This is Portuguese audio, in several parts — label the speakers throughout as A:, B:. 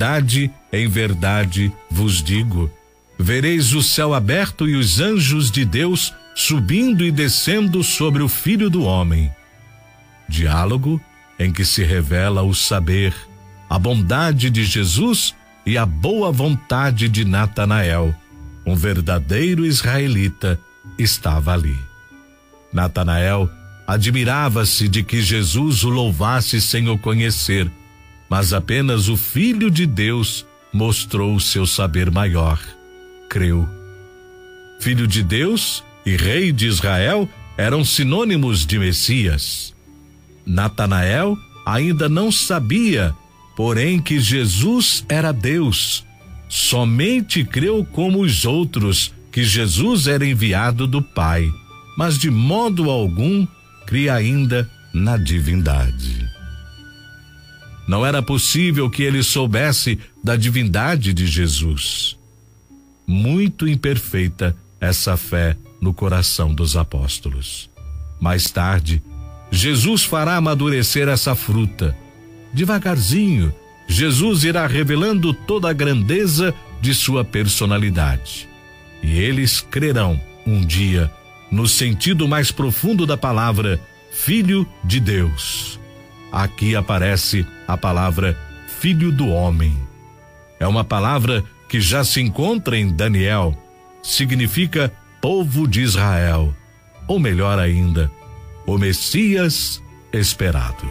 A: em verdade vos digo, vereis o céu aberto e os anjos de Deus subindo e descendo sobre o Filho do Homem. Diálogo em que se revela o saber, a bondade de Jesus e a boa vontade de Natanael. Um verdadeiro israelita estava ali. Natanael admirava-se de que Jesus o louvasse sem o conhecer, mas apenas o Filho de Deus mostrou o seu saber maior. Creu. Filho de Deus e Rei de Israel eram sinônimos de Messias. Natanael ainda não sabia, porém, que Jesus era Deus. Somente creu como os outros que Jesus era enviado do Pai, mas de modo algum cria ainda na divindade. Não era possível que ele soubesse da divindade de Jesus. Muito imperfeita essa fé no coração dos apóstolos. Mais tarde, Jesus fará amadurecer essa fruta. Devagarzinho, Jesus irá revelando toda a grandeza de sua personalidade. E eles crerão um dia no sentido mais profundo da palavra Filho de Deus. Aqui aparece a palavra Filho do Homem. É uma palavra que já se encontra em Daniel. Significa povo de Israel, ou melhor ainda, o Messias esperado.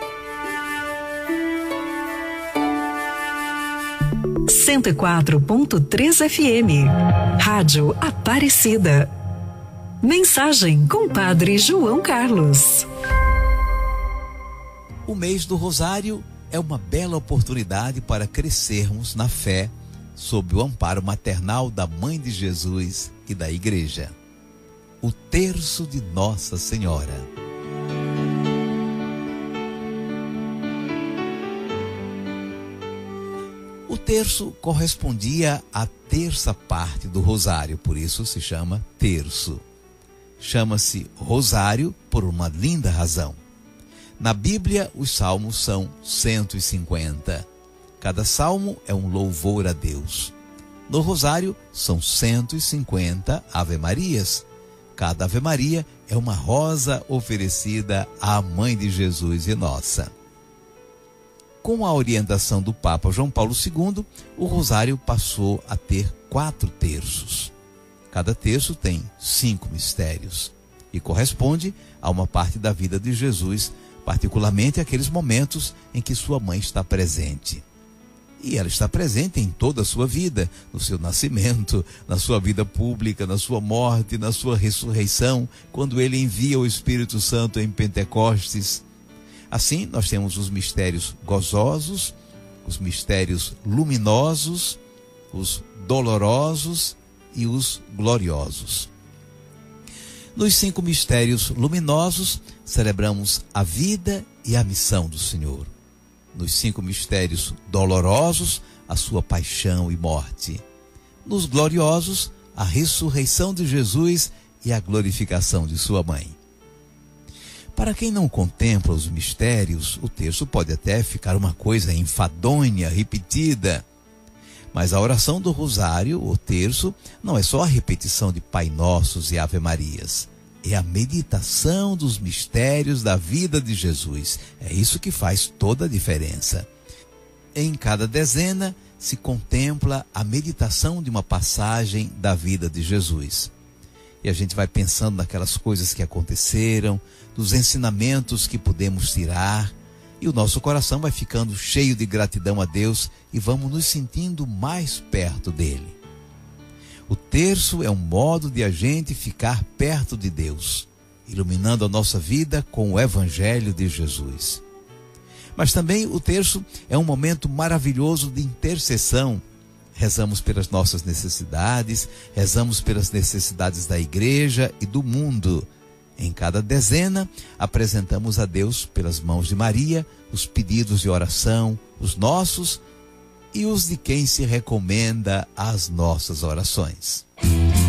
B: 104.3 FM, Rádio Aparecida. Mensagem com Padre João Carlos.
C: O mês do Rosário é uma bela oportunidade para crescermos na fé, sob o amparo maternal da Mãe de Jesus e da Igreja. O Terço de Nossa Senhora. O terço correspondia à terça parte do rosário, por isso se chama terço. Chama-se rosário por uma linda razão. Na Bíblia, os salmos são 150. Cada salmo é um louvor a Deus. No rosário, são 150 Ave-Marias. Cada Ave-Maria é uma rosa oferecida à Mãe de Jesus e nossa. Com a orientação do Papa João Paulo II, o rosário passou a ter 4 terços. Cada terço tem 5 mistérios e corresponde a uma parte da vida de Jesus, particularmente aqueles momentos em que sua mãe está presente. E ela está presente em toda a sua vida, no seu nascimento, na sua vida pública, na sua morte, na sua ressurreição, quando ele envia o Espírito Santo em Pentecostes. Assim, nós temos os mistérios gozosos, os mistérios luminosos, os dolorosos e os gloriosos. Nos 5 mistérios luminosos, celebramos a vida e a missão do Senhor. Nos 5 mistérios dolorosos, a sua paixão e morte. Nos gloriosos, a ressurreição de Jesus e a glorificação de sua mãe. Para quem não contempla os mistérios, o terço pode até ficar uma coisa enfadonha, repetida. Mas a oração do rosário, o terço, não é só a repetição de Pai Nossos e Ave Marias. É a meditação dos mistérios da vida de Jesus. É isso que faz toda a diferença. Em cada dezena se contempla a meditação de uma passagem da vida de Jesus. E a gente vai pensando naquelas coisas que aconteceram, nos ensinamentos que podemos tirar, e o nosso coração vai ficando cheio de gratidão a Deus e vamos nos sentindo mais perto dele. O terço é um modo de a gente ficar perto de Deus, iluminando a nossa vida com o Evangelho de Jesus. Mas também o terço é um momento maravilhoso de intercessão. Rezamos pelas nossas necessidades, rezamos pelas necessidades da igreja e do mundo. Em cada dezena, apresentamos a Deus, pelas mãos de Maria, os pedidos de oração, os nossos e os de quem se recomenda às nossas orações.